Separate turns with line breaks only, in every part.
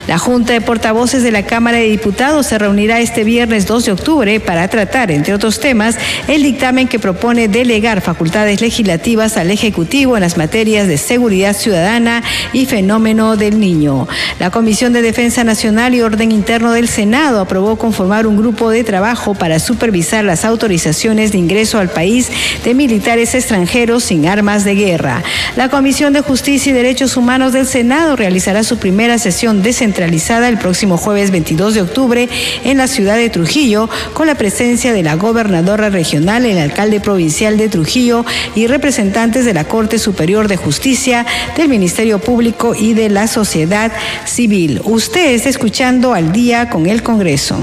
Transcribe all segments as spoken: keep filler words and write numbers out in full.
La Junta de Portavoces de la Cámara de Diputados se reunirá este viernes dos de octubre para tratar, entre otros temas, el dictamen que propone delegar facultades legislativas al Ejecutivo en las materias de seguridad ciudadana y fenómeno del niño. La Comisión de Defensa Nacional y Orden Interno del Senado aprobó conformar un grupo de trabajo para supervisar las autorizaciones de ingreso al país de militares extranjeros sin armas de guerra. La Comisión de Justicia y Derechos Humanos del Senado realizará su primera sesión descentralizada el próximo jueves veintidós de octubre en la ciudad de Trujillo, con la presencia de la gobernadora regional, el alcalde provincial de Trujillo y representantes de la Corte Superior de Justicia, del Ministerio Público y de la sociedad civil. Usted está escuchando Al Día con el Congreso.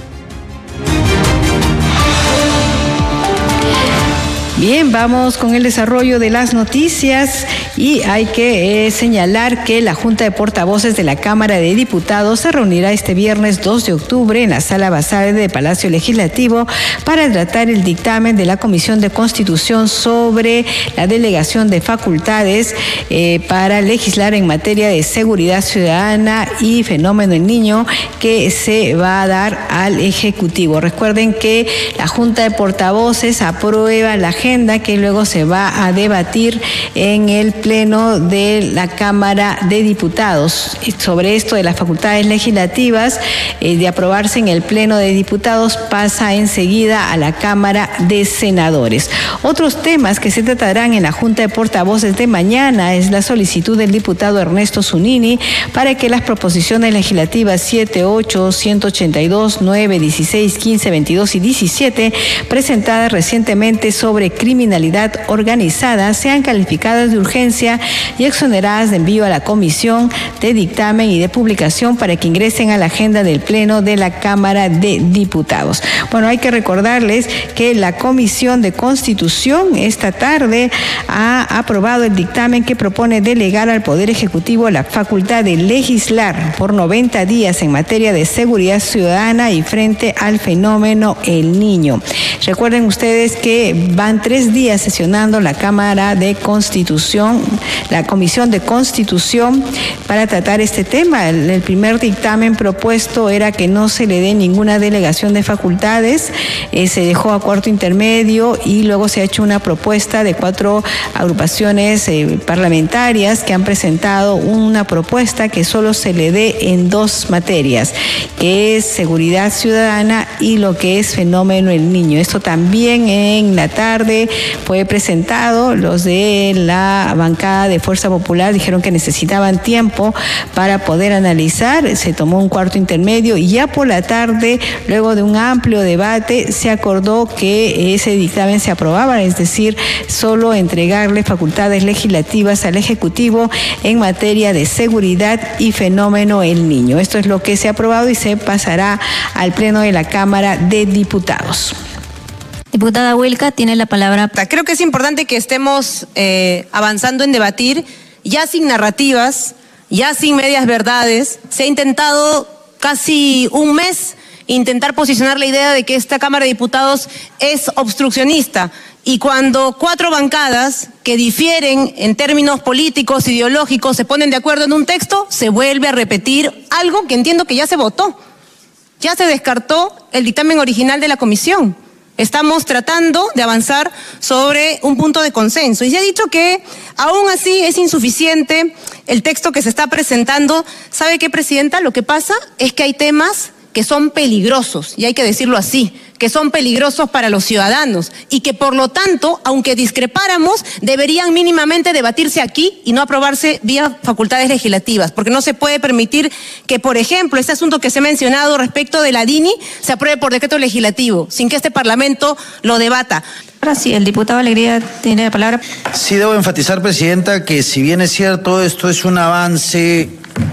Bien, vamos con el desarrollo de las noticias y hay que eh, señalar que la Junta de Portavoces de la Cámara de Diputados se reunirá este viernes dos de octubre en la Sala Basal del Palacio Legislativo para tratar el dictamen de la Comisión de Constitución sobre la delegación de facultades eh, para legislar en materia de seguridad ciudadana y fenómeno del niño que se va a dar al Ejecutivo. Recuerden que la Junta de Portavoces aprueba la agenda que luego se va a debatir en el Pleno de la Cámara de Diputados. Sobre esto de las facultades legislativas, eh, de aprobarse en el Pleno de Diputados, pasa enseguida a la Cámara de Senadores. Otros temas que se tratarán en la Junta de Portavoces de mañana es la solicitud del diputado Ernesto Zunini para que las proposiciones legislativas siete, ocho, ciento ochenta y dos, nueve, dieciséis, quince, veintidós y diecisiete presentadas recientemente sobre criminalidad organizada sean calificadas de urgencia y exoneradas de envío a la Comisión de Dictamen y de Publicación para que ingresen a la agenda del Pleno de la Cámara de Diputados. Bueno, hay que recordarles que la Comisión de Constitución esta tarde ha aprobado el dictamen que propone delegar al Poder Ejecutivo la facultad de legislar por noventa días en materia de seguridad ciudadana y frente al fenómeno El Niño. Recuerden ustedes que van tres días sesionando la Cámara de Constitución, la Comisión de Constitución, para tratar este tema. El, el primer dictamen propuesto era que no se le dé ninguna delegación de facultades, eh, se dejó a cuarto intermedio y luego se ha hecho una propuesta de cuatro agrupaciones eh, parlamentarias que han presentado una propuesta que solo se le dé en dos materias, que es seguridad ciudadana y lo que es fenómeno El Niño. Esto también en la tarde fue presentado. Los de la bancada de Fuerza Popular dijeron que necesitaban tiempo para poder analizar. Se tomó un cuarto intermedio y ya por la tarde, luego de un amplio debate, se acordó que ese dictamen se aprobaba, es decir, solo entregarle facultades legislativas al Ejecutivo en materia de seguridad y fenómeno El Niño. Esto es lo que se ha aprobado y se pasará al Pleno de la Cámara de Diputados.
Diputada Huilca, tiene la palabra.
Creo que es importante que estemos eh, avanzando en debatir, ya sin narrativas, ya sin medias verdades. Se ha intentado casi un mes intentar posicionar la idea de que esta Cámara de Diputados es obstruccionista. Y cuando cuatro bancadas que difieren en términos políticos, ideológicos, se ponen de acuerdo en un texto, se vuelve a repetir algo que entiendo que ya se votó. Ya se descartó el dictamen original de la comisión. Estamos tratando de avanzar sobre un punto de consenso. Y se ha dicho que aún así es insuficiente el texto que se está presentando. ¿Sabe qué, Presidenta? Lo que pasa es que hay temas que son peligrosos, y hay que decirlo así, que son peligrosos para los ciudadanos y que por lo tanto, aunque discrepáramos, deberían mínimamente debatirse aquí y no aprobarse vía facultades legislativas, porque no se puede permitir que, por ejemplo, este asunto que se ha mencionado respecto de la DINI se apruebe por decreto legislativo, sin que este Parlamento lo debata.
Ahora sí, el diputado Alegría tiene la palabra.
Sí, debo enfatizar, Presidenta, que si bien es cierto, esto es un avance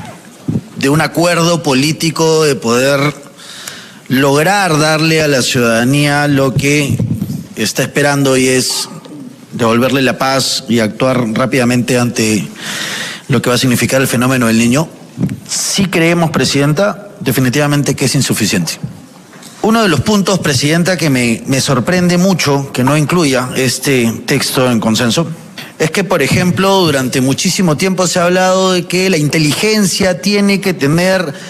de un acuerdo político de poder lograr darle a la ciudadanía lo que está esperando, y es devolverle la paz y actuar rápidamente ante lo que va a significar el fenómeno del niño. Sí creemos, Presidenta, definitivamente que es insuficiente. Uno de los puntos, Presidenta, que me, me sorprende mucho que no incluya este texto en consenso es que, por ejemplo, durante muchísimo tiempo se ha hablado de que la inteligencia tiene que tener